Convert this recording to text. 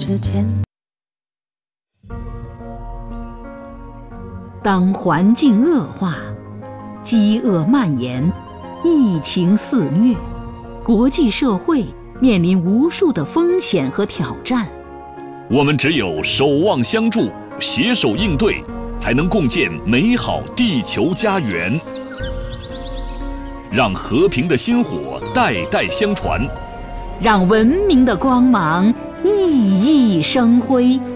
之天。 当环境恶化，饥饿蔓延，疫情肆虐，国际社会面临无数的风险和挑战。 我们只有守望相助，携手应对，才能共建美好地球家园。让和平的薪火代代相传， 让文明的光芒熠熠生辉。